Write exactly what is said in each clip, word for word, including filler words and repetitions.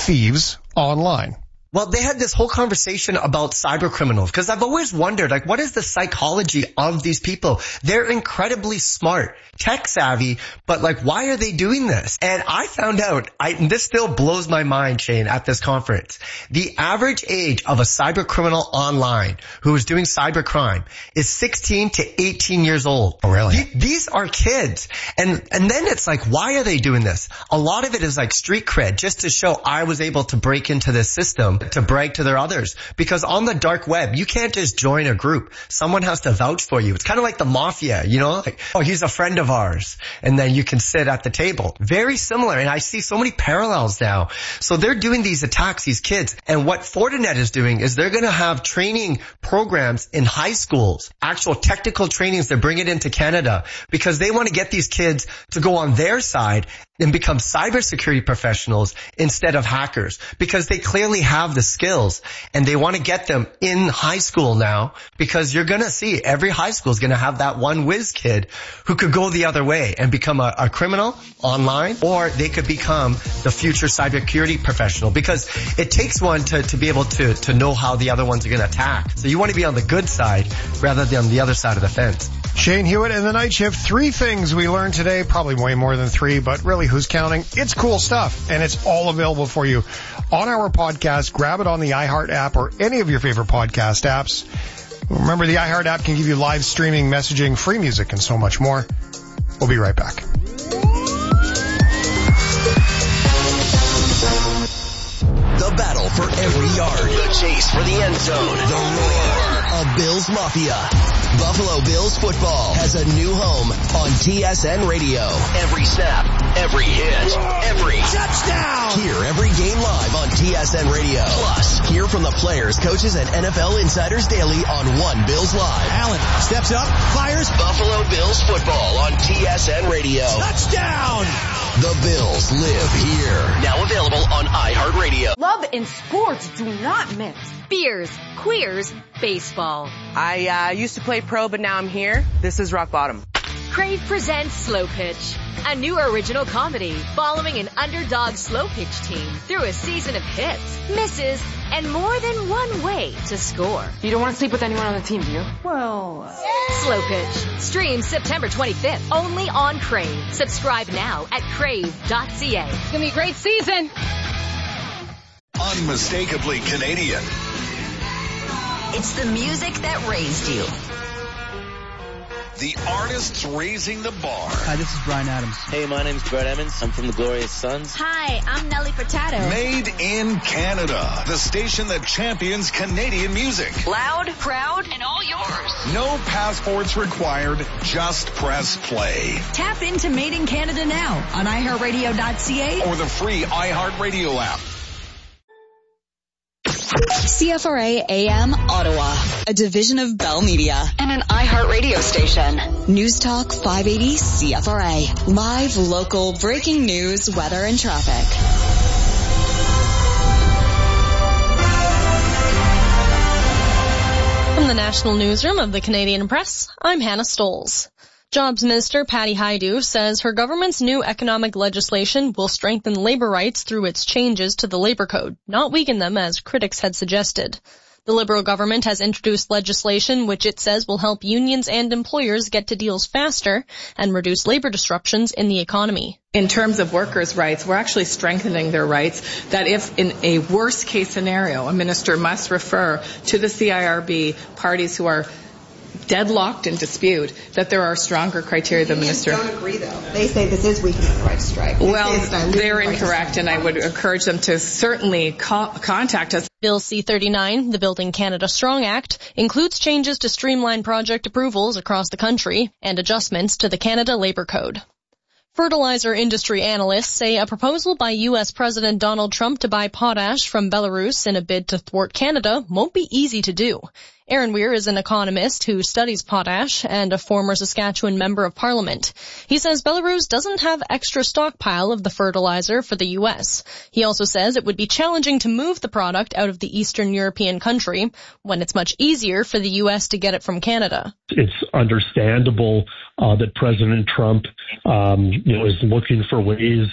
thieves online. Well, they had this whole conversation about cyber criminals because I've always wondered, like, what is the psychology of these people? They're incredibly smart, tech savvy, but like, why are they doing this? And I found out, I, and this still blows my mind, Shane, at this conference. The average age of a cyber criminal online who is doing cyber crime is sixteen to eighteen years old. Oh, really? Th- these are kids. And, and then it's like, why are they doing this? A lot of it is like street cred, just to show I was able to break into this system, to brag to their others. Because on the dark web, you can't just join a group. Someone has to vouch for you. It's kind of like the mafia, you know, like, oh, he's a friend of ours. And then you can sit at the table. Very similar. And I see so many parallels now. So they're doing these attacks, these kids. And what Fortinet is doing is they're going to have training programs in high schools, actual technical trainings that bring it into Canada because they want to get these kids to go on their side and become cybersecurity professionals instead of hackers because they clearly have the skills and they want to get them in high school now because you're going to see every high school is going to have that one whiz kid who could go the other way and become a, a criminal online, or they could become the future cybersecurity professional because it takes one to, to be able to, to know how the other ones are going to attack. So you want to be on the good side rather than on the other side of the fence. Shane Hewitt and the Night Shift. Three things we learned today, probably way more than three, but really, who's counting? It's cool stuff, and it's all available for you on our podcast. Grab it on the iHeart app or any of your favorite podcast apps. Remember, the iHeart app can give you live streaming, messaging, free music, and so much more. We'll be right back. The battle for every yard. The chase for the end zone. The roar of Bills Mafia. Buffalo Bills football has a new home on T S N Radio. Every snap, every hit, every touchdown. Hear every game live on T S N Radio. Plus, hear from the players, coaches, and N F L insiders daily on One Bills Live. Allen steps up, fires. Buffalo Bills football on T S N Radio. Touchdown. The Bills live here. Now available on iHeartRadio. Love and sports do not mix. Beers, queers, baseball. I uh, used to play pro, but now I'm here. This is rock bottom. Crave presents Slow Pitch, a new original comedy following an underdog slow pitch team through a season of hits, misses, and more than one way to score. You don't want to sleep with anyone on the team, do you? Well, uh... Slow Pitch streams September twenty-fifth only on Crave. Subscribe now at crave dot c a. It's going to be a great season. Unmistakably Canadian. It's the music that raised you. The artists raising the bar. Hi, this is Bryan Adams. Hey, my name's Brett Emmons. I'm from the Glorious Sons. Hi, I'm Nelly Furtado. Made in Canada. The station that champions Canadian music. Loud, proud, and all yours. No passports required. Just press play. Tap into Made in Canada now on i heart radio dot c a or the free iHeartRadio app. C F R A A M Ottawa, a division of Bell Media and an iHeart radio station. News Talk five eighty C F R A. Live, local, breaking news, weather, and traffic. From the National Newsroom of the Canadian Press, I'm Hannah Stolz. Jobs Minister Patty Hajdu says her government's new economic legislation will strengthen labor rights through its changes to the labor code, not weaken them as critics had suggested. The Liberal government has introduced legislation which it says will help unions and employers get to deals faster and reduce labor disruptions in the economy. In terms of workers' rights, we're actually strengthening their rights, that if in a worst case scenario, a minister must refer to the C I R B parties who are deadlocked in dispute, that there are stronger criteria the minister... don't agree, though. They say this is weakening the right to strike. They well, they're incorrect, and I would encourage them to certainly co- contact us. Bill C thirty-nine, the Building Canada Strong Act, includes changes to streamline project approvals across the country and adjustments to the Canada Labour Code. Fertilizer industry analysts say a proposal by U S President Donald Trump to buy potash from Belarus in a bid to thwart Canada won't be easy to do. Aaron Weir is an economist who studies potash and a former Saskatchewan member of parliament. He says Belarus doesn't have extra stockpile of the fertilizer for the U S. He also says it would be challenging to move the product out of the Eastern European country when it's much easier for the U S to get it from Canada. It's understandable uh, that President Trump, um, you know, is looking for ways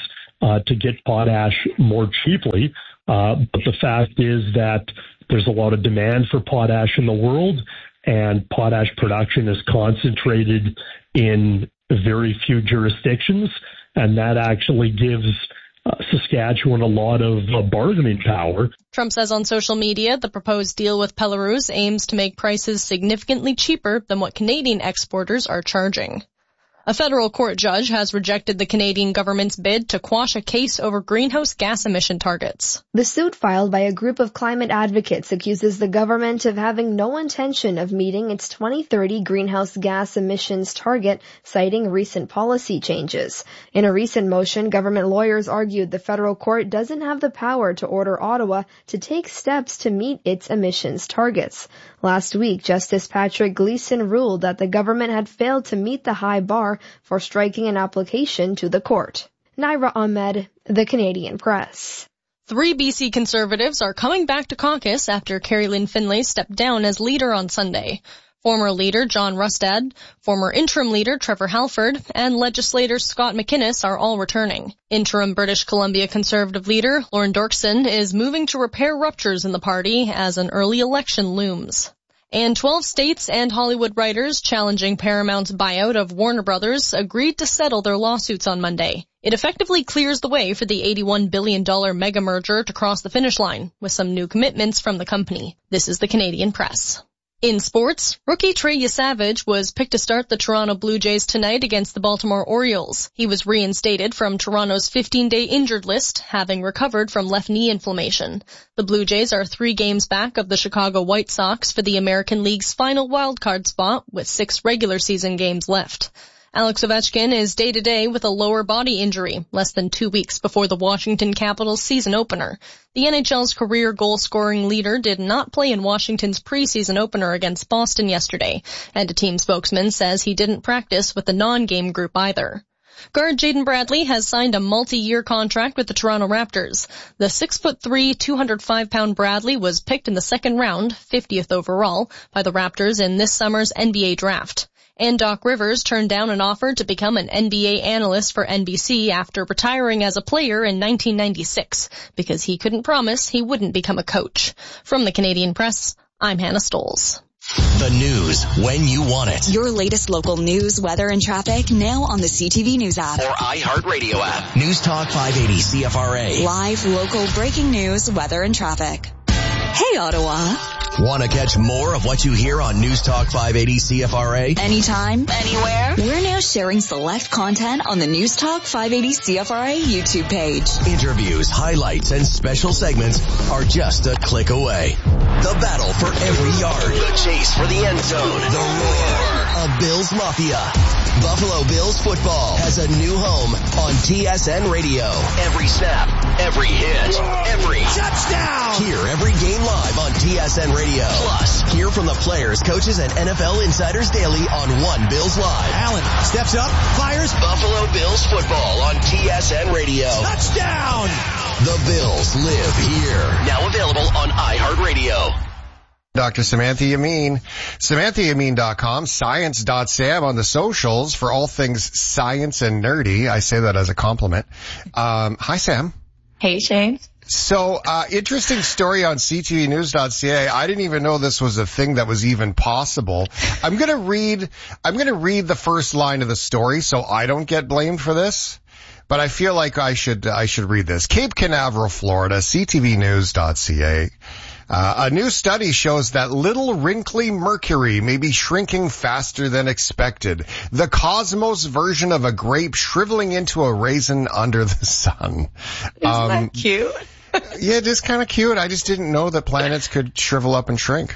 uh, to get potash more cheaply. Uh, but the fact is that there's a lot of demand for potash in the world, and potash production is concentrated in very few jurisdictions, and that actually gives uh, Saskatchewan a lot of uh, bargaining power. Trump says on social media the proposed deal with Belarus aims to make prices significantly cheaper than what Canadian exporters are charging. A federal court judge has rejected the Canadian government's bid to quash a case over greenhouse gas emission targets. The suit filed by a group of climate advocates accuses the government of having no intention of meeting its twenty thirty greenhouse gas emissions target, citing recent policy changes. In a recent motion, government lawyers argued the federal court doesn't have the power to order Ottawa to take steps to meet its emissions targets. Last week, Justice Patrick Gleeson ruled that the government had failed to meet the high bar for striking an application to the court. Naira Ahmed, The Canadian Press. Three B C Conservatives are coming back to caucus after Kerry-Lynne Finlay stepped down as leader on Sunday. Former leader John Rustad, former interim leader Trevor Halford, and legislator Scott McInnes are all returning. Interim British Columbia Conservative leader Lauren Dorkson is moving to repair ruptures in the party as an early election looms. And twelve states and Hollywood writers challenging Paramount's buyout of Warner Brothers agreed to settle their lawsuits on Monday. It effectively clears the way for the eighty-one billion dollars mega merger to cross the finish line, with some new commitments from the company. This is the Canadian Press. In sports, rookie Trey Yesavage was picked to start the Toronto Blue Jays tonight against the Baltimore Orioles. He was reinstated from Toronto's fifteen-day injured list, having recovered from left knee inflammation. The Blue Jays are three games back of the Chicago White Sox for the American League's final wildcard spot, with six regular season games left. Alex Ovechkin is day-to-day with a lower body injury, less than two weeks before the Washington Capitals season opener. The N H L's career goal-scoring leader did not play in Washington's preseason opener against Boston yesterday, and a team spokesman says he didn't practice with the non-game group either. Guard Jaden Bradley has signed a multi-year contract with the Toronto Raptors. The six foot three, two hundred five pound Bradley was picked in the second round, fiftieth overall, by the Raptors in this summer's N B A draft. And Doc Rivers turned down an offer to become an N B A analyst for N B C after retiring as a player in nineteen ninety-six, because he couldn't promise he wouldn't become a coach. From the Canadian Press, I'm Hannah Stoles. The news when you want it. Your latest local news, weather, and traffic now on the C T V News app. Or iHeartRadio app. News Talk five eighty C F R A. Live, local, breaking news, weather, and traffic. Hey, Ottawa. Want to catch more of what you hear on News Talk five eighty C F R A? Anytime, anywhere. We're now sharing select content on the News Talk five eighty C F R A YouTube page. Interviews, highlights, and special segments are just a click away. The battle for every yard. The chase for the end zone. The roar of Bills Mafia. Buffalo Bills football has a new home on T S N Radio. Every snap, every hit, every touchdown. Hear every game live on T S N Radio. Plus, hear from the players, coaches, and N F L insiders daily on One Bills Live. Allen steps up, fires. Buffalo Bills football on T S N Radio. Touchdown. The Bills live here. Now available on iHeartRadio. Doctor Samantha Yamin, Samantha Yamin dot com, science dot sam on the socials for all things science and nerdy. I say that as a compliment. Um, hi, Sam. Hey, Shane. So, uh, interesting story on C T V news dot C A. I didn't even know this was a thing that was even possible. I'm gonna read, I'm gonna read the first line of the story so I don't get blamed for this. But I feel like I should, I should read this. Cape Canaveral, Florida, C T V news dot C A. Uh, a new study shows that little wrinkly Mercury may be shrinking faster than expected. The cosmos version of a grape shriveling into a raisin under the sun. Isn't um, that cute? Yeah, it is kind of cute. I just didn't know that planets could shrivel up and shrink.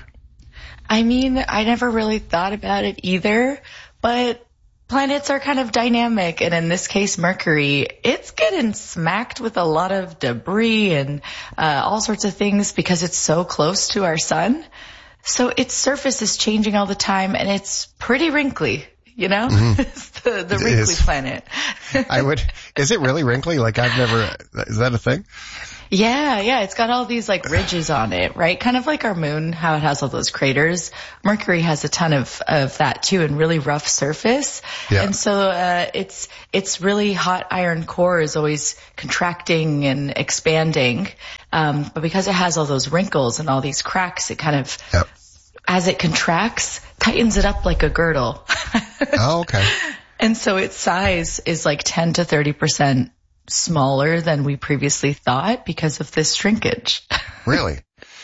I mean, I never really thought about it either, but planets are kind of dynamic, and in this case, Mercury, it's getting smacked with a lot of debris and uh, all sorts of things because it's so close to our sun. So its surface is changing all the time, and it's pretty wrinkly. you know? Mm-hmm. It's the, the It wrinkly is. planet. I would, is it really wrinkly? Like I've never, is that a thing? Yeah, yeah, it's got all these like ridges on it, right? Kind of like our moon, how it has all those craters. Mercury has a ton of, of that too, and really rough surface. Yeah. And so, uh, it's, it's really hot iron core is always contracting and expanding. Um, but because it has all those wrinkles and all these cracks, it kind of, yep. as it contracts, tightens it up like a girdle. Oh, okay. And so its size is like ten to thirty percent smaller than we previously thought because of this shrinkage. Really?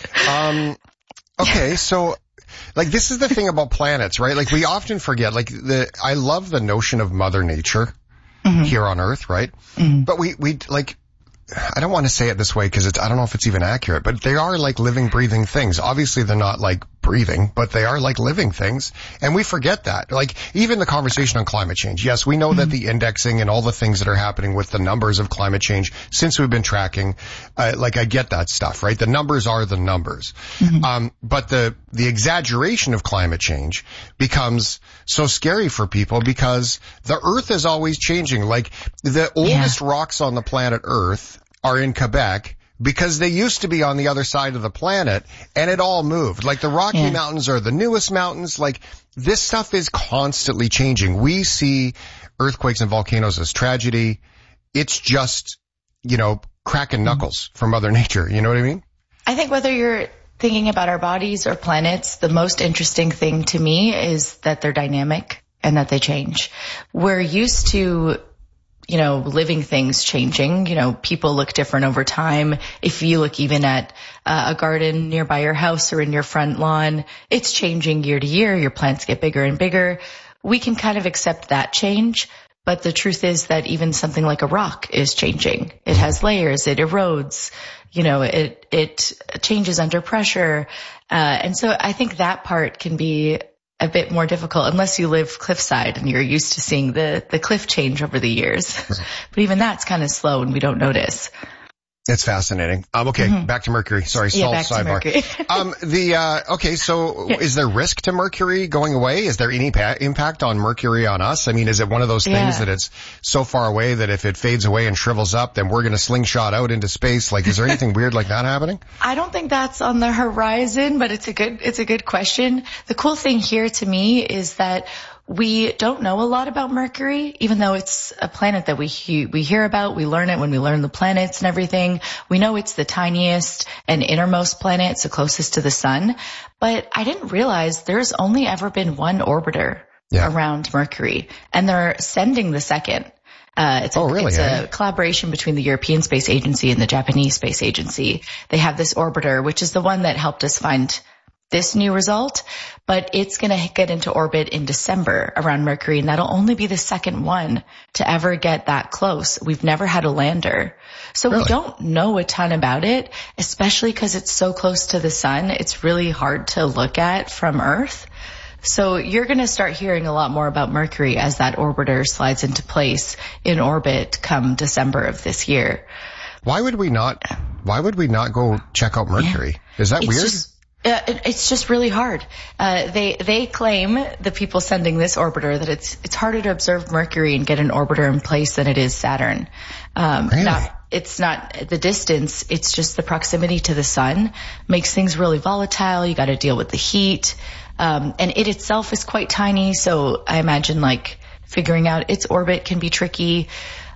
Um, okay. So like this is the thing about planets, right? Like we often forget, like the, I love the notion of Mother Nature mm-hmm. here on Earth, right? Mm-hmm. But we, we like, I don't want to say it this way because it's, I don't know if it's even accurate, but they are like living, breathing things. Obviously they're not like breathing, but they are like living things. And we forget that. Like even the conversation on climate change. Yes, we know mm-hmm. that the indexing and all the things that are happening with the numbers of climate change since we've been tracking, uh, like I get that stuff, right? The numbers are the numbers. Mm-hmm. Um, but the, the exaggeration of climate change becomes so scary for people because the Earth is always changing. Like the oldest yeah. rocks on the planet Earth are in Quebec because they used to be on the other side of the planet and it all moved. Like the Rocky yeah. Mountains are the newest mountains. Like this stuff is constantly changing. We see earthquakes and volcanoes as tragedy. It's just, you know, cracking knuckles from Mother Nature. You know what I mean? I think whether you're thinking about our bodies or planets, the most interesting thing to me is that they're dynamic and that they change. We're used to, you know, living things changing. You know, people look different over time. If you look even at uh, a garden nearby your house or in your front lawn, it's changing year to year. Your plants get bigger and bigger. We can kind of accept that change. But the truth is that even something like a rock is changing. It has layers. It erodes. You know, it, it changes under pressure. Uh, and so I think that part can be a bit more difficult unless you live cliffside and you're used to seeing the, the cliff change over the years. But even that's kind of slow and we don't notice. It's fascinating. Um, okay, mm-hmm. back to Mercury. Sorry, yeah, small back sidebar. To Mercury. um, the, uh, okay, so yeah. is there risk to Mercury going away? Is there any pa- impact on Mercury on us? I mean, is it one of those things yeah. that it's so far away that if it fades away and shrivels up, then we're going to slingshot out into space? Like, is there anything weird like that happening? I don't think that's on the horizon, but it's a good, it's a good question. The cool thing here to me is that we don't know a lot about Mercury, even though it's a planet that we he- we hear about. We learn it when we learn the planets and everything. We know it's the tiniest and innermost planet, so closest to the sun. But I didn't realize there's only ever been one orbiter yeah. around Mercury, and they're sending the second. Uh, it's a, oh, really, it's eh? a collaboration between the European Space Agency and the Japanese Space Agency. They have this orbiter, which is the one that helped us find this new result, but it's going to get into orbit in December around Mercury, and that'll only be the second one to ever get that close. We've never had a lander. So really? We don't know a ton about it, especially because it's so close to the sun. It's really hard to look at from Earth. So you're going to start hearing a lot more about Mercury as that orbiter slides into place in orbit come December of this year. Why would we not, why would we not go check out Mercury? Yeah. Is that it's weird? Just, Uh, it's just really hard. Uh, they, they claim, the people sending this orbiter, that it's, it's harder to observe Mercury and get an orbiter in place than it is Saturn. Um, really? Not, it's not the distance, it's just the proximity to the sun makes things really volatile. You got to deal with the heat. Um, and it itself is quite tiny. So I imagine like figuring out its orbit can be tricky.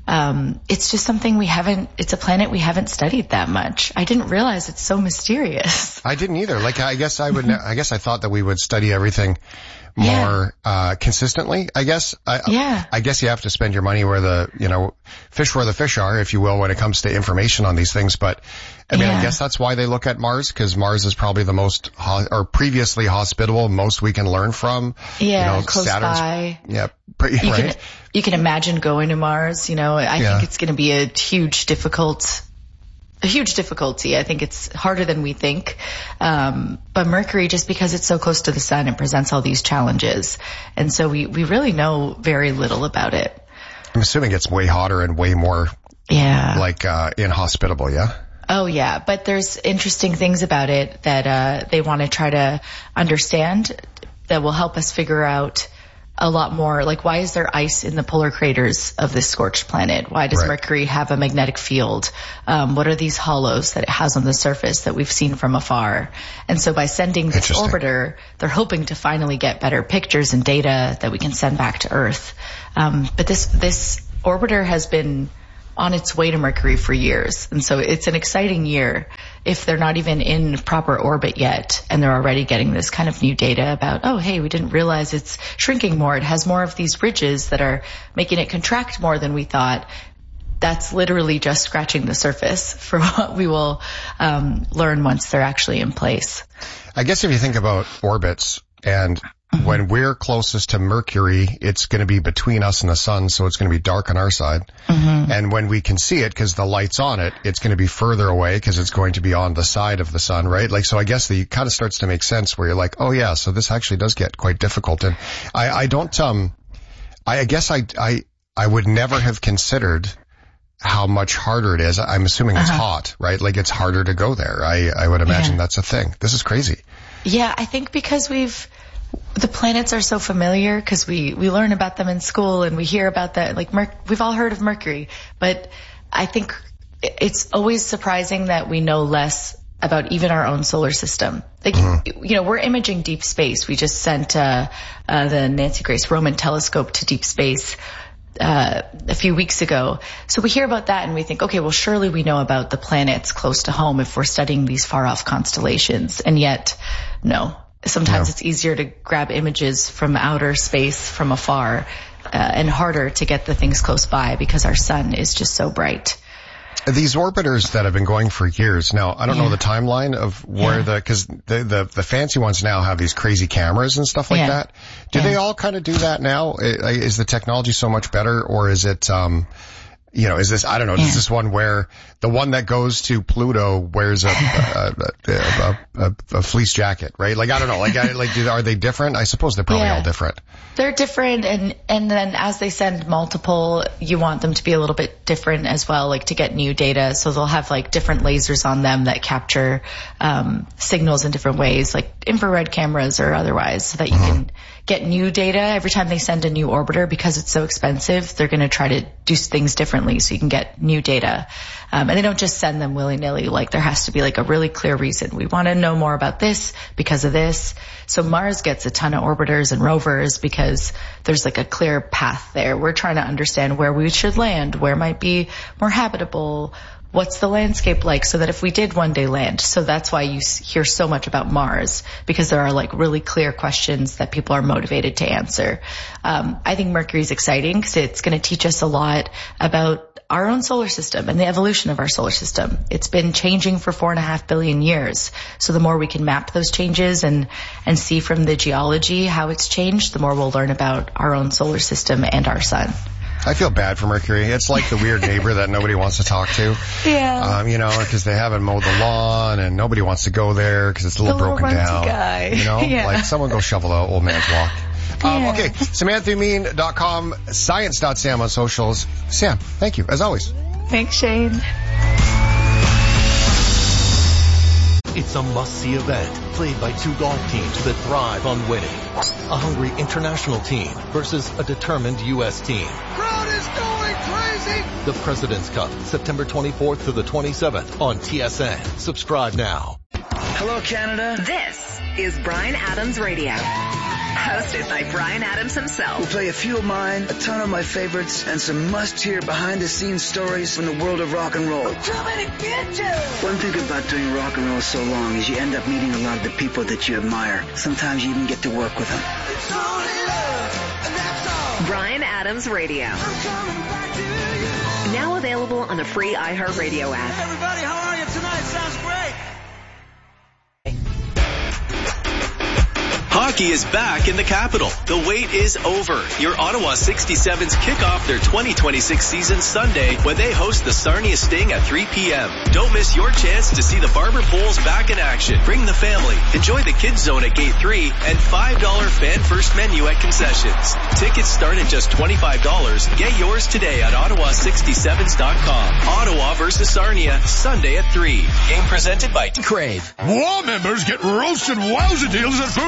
Um, it's just something we haven't, it's a planet we haven't studied that much. I didn't realize it's so mysterious. I didn't either. Like, I guess I would, I guess I thought that we would study everything more, yeah. uh, consistently, I guess. I, yeah. I guess you have to spend your money where the, you know, fish where the fish are, if you will, when it comes to information on these things. But, I mean, yeah. I guess that's why they look at Mars, because Mars is probably the most, ho- or previously hospitable, most we can learn from. Yeah, you know, close Saturn's, by. Yeah, pretty, you right? Can, you can imagine going to Mars, you know, I yeah. think it's going to be a huge difficult, a huge difficulty. I think it's harder than we think. Um, but Mercury, just because it's so close to the sun, it presents all these challenges. And so we, we really know very little about it. I'm assuming it's way hotter and way more, yeah, like, uh, inhospitable, yeah? Oh, yeah. But there's interesting things about it that, uh, they want to try to understand that will help us figure out, a lot more, like why is there ice in the polar craters of this scorched planet? Why does right. Mercury have a magnetic field? Um, what are these hollows that it has on the surface that we've seen from afar? And so by sending this orbiter, they're hoping to finally get better pictures and data that we can send back to Earth. Um, but this, this orbiter has been on its way to Mercury for years. And so it's an exciting year if they're not even in proper orbit yet and they're already getting this kind of new data about, oh, hey, we didn't realize it's shrinking more. It has more of these ridges that are making it contract more than we thought. That's literally just scratching the surface for what we will um, learn once they're actually in place. I guess if you think about orbits and Mm-hmm. when we're closest to Mercury, it's going to be between us and the sun, so it's going to be dark on our side. Mm-hmm. And when we can see it, because the light's on it, it's going to be further away because it's going to be on the side of the sun, right? Like, so I guess the kind of starts to make sense where you're like, oh yeah, so this actually does get quite difficult. And I, I don't, um, I, I guess I, I, I would never have considered how much harder it is. I'm assuming it's uh-huh. hot, right? Like it's harder to go there. I, I would imagine yeah. that's a thing. This is crazy. Yeah, I think because we've, the planets are so familiar because we, we learn about them in school and we hear about that. Like Mer- we've all heard of Mercury, but I think it's always surprising that we know less about even our own solar system. Like, mm-hmm. you know, we're imaging deep space. We just sent, uh, uh, the Nancy Grace Roman telescope to deep space, uh, a few weeks ago. So we hear about that and we think, okay, well, surely we know about the planets close to home if we're studying these far off constellations. And yet, no. Sometimes no. it's easier to grab images from outer space from afar, uh, and harder to get the things close by because our sun is just so bright. These orbiters that have been going for years now, I don't yeah. know the timeline of where yeah. the, cause the, the, the fancy ones now have these crazy cameras and stuff like yeah. that. Do yeah. they all kind of do that now? Is the technology so much better, or is it, um, you know, is this, I don't know, yeah. is this one where the one that goes to Pluto wears a, a, a, a, a fleece jacket, right? Like, I don't know, like, I, like, are they different? I suppose they're probably yeah. all different. They're different, and, and then as they send multiple, you want them to be a little bit different as well, like to get new data. So they'll have like different lasers on them that capture, um, signals in different ways, like infrared cameras or otherwise, so that you mm-hmm. can get new data every time they send a new orbiter. Because it's so expensive, they're going to try to do things differently so you can get new data. Um, and they don't just send them willy-nilly. Like there has to be like a really clear reason. We want to know more about this because of this. So Mars gets a ton of orbiters and rovers because there's like a clear path there. We're trying to understand where we should land, where might be more habitable, what's the landscape like, so that if we did one day land. So that's why you hear so much about Mars, because there are like really clear questions that people are motivated to answer. Um, I think Mercury's exciting because it's going to teach us a lot about our own solar system and the evolution of our solar system. It's been changing for four and a half billion years. So the more we can map those changes and, and see from the geology how it's changed, the more we'll learn about our own solar system and our sun. I feel bad for Mercury. It's like the weird neighbor that nobody wants to talk to. Yeah. Um, you know, because they haven't mowed the lawn and nobody wants to go there because it's a little the broken little down. Guy. You know, yeah. like someone go shovel the old man's walk. Um, yeah. Okay, Samantha Mean dot com, science dot sam on socials. Sam, thank you, as always. Thanks, Shane. It's a must-see event played by two golf teams that thrive on winning. A hungry international team versus a determined U S team. Crowd is going crazy! The President's Cup, September twenty-fourth to the twenty-seventh on T S N. Subscribe now. Hello, Canada. This is Bryan Adams Radio. Hosted by Bryan Adams himself. We'll play a few of mine, a ton of my favorites, and some must-hear behind-the-scenes stories from the world of rock and roll. I'm coming to get you! One thing about doing rock and roll so long is you end up meeting a lot of the people that you admire. Sometimes you even get to work with them. It's only love, and that's all. Bryan Adams Radio. I'm coming back to you. Now available on the free iHeartRadio app. Hey everybody, how are you tonight? Sounds great. Hockey is back in the capital. The wait is over. Your Ottawa sixty-sevens kick off their twenty twenty-six season Sunday when they host the Sarnia Sting at three p.m. Don't miss your chance to see the Barber Bulls back in action. Bring the family. Enjoy the kids zone at gate three and five dollars fan first menu at concessions. Tickets start at just twenty-five dollars. Get yours today at ottawa sixty-sevens dot com. Ottawa versus Sarnia, Sunday at three. Game presented by Crave. War members get roasted wowza deals at Food Basics.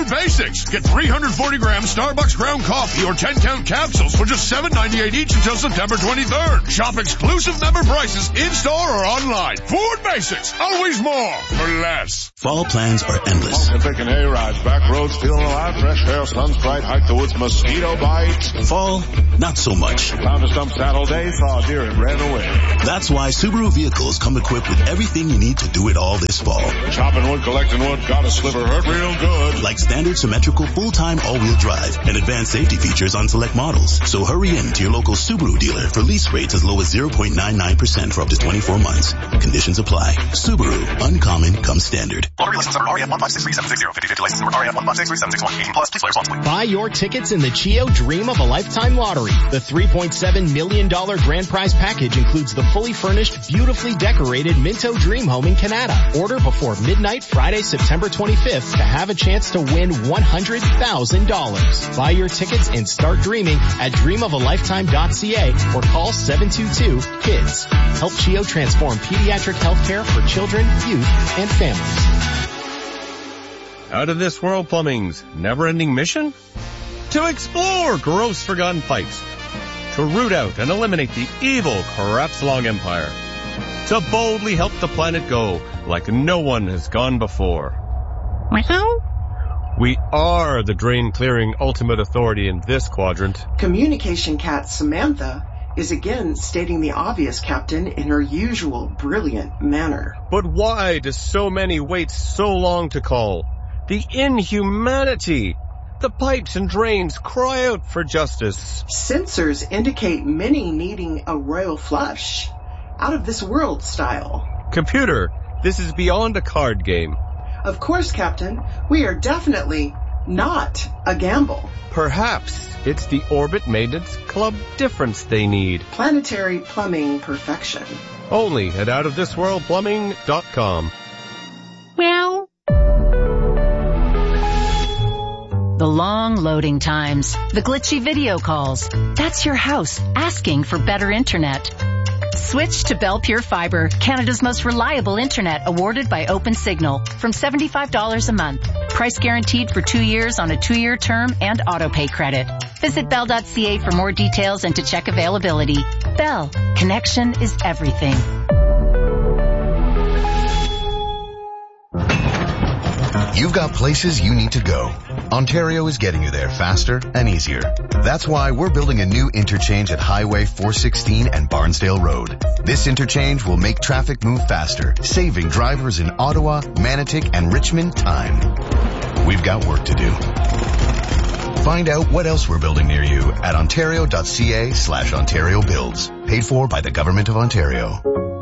basics. Get three hundred forty gram Starbucks ground coffee or ten count capsules for just seven ninety-eight each until September twenty-third. Shop exclusive member prices in-store or online. Ford Basics. Always more for less. Fall plans are endless. Picking hay-rides, back roads, feeling alive, fresh air, sun sprite, hike the woods, mosquito bites. Fall, not so much. Found a stump saddle day, saw a deer and ran away. That's why Subaru vehicles come equipped with everything you need to do it all this fall. Chopping wood, collecting wood, got a sliver, hurt real good. Like standard symmetrical full-time all-wheel drive and advanced safety features on select models. So hurry in to your local Subaru dealer for lease rates as low as zero point nine nine percent for up to twenty-four months. Conditions apply. Subaru. Uncommon comes standard. Lottery license number R E F one five six three seven six zero. fifty fifty license number R E F one five six three seven six one. eighteen plus. Please play responsibly. Buy your tickets in the Chio Dream of a Lifetime Lottery. The three point seven million dollars grand prize package includes the fully furnished, beautifully decorated Minto Dream Home in Canada. Order before midnight Friday, September twenty-fifth to have a chance to win one hundred thousand dollars. Buy your tickets and start dreaming at dream of a lifetime dot c a or call seven two two KIDS. Help Chio transform pediatric healthcare for children, youth, and families. Out of this world plumbing's never-ending mission? To explore gross forgotten pipes. To root out and eliminate the evil Krebs-Long Empire. To boldly help the planet go like no one has gone before. We are the drain-clearing ultimate authority in this quadrant. Communication cat Samantha is again stating the obvious, Captain, in her usual brilliant manner. But why do so many wait so long to call? The inhumanity! The pipes and drains cry out for justice. Sensors indicate many needing a royal flush. Out of this world style. Computer, this is beyond a card game. Of course, Captain. We are definitely not a gamble. Perhaps it's the Orbit Maintenance Club difference they need. Planetary plumbing perfection. Only at out of this world plumbing dot com. Well. The long loading times, the glitchy video calls. That's your house asking for better internet. Switch to Bell Pure Fiber, Canada's most reliable internet, awarded by OpenSignal, from seventy-five dollars a month. Price guaranteed for two years on a two-year term and auto-pay credit. Visit bell dot c a for more details and to check availability. Bell, connection is everything. You've got places you need to go. Ontario is getting you there faster and easier. That's why we're building a new interchange at Highway four sixteen and Barnsdale Road. This interchange will make traffic move faster, saving drivers in Ottawa, Manotick, and Richmond time. We've got work to do. Find out what else we're building near you at ontario dot c a slash Ontario Builds. Paid for by the Government of Ontario.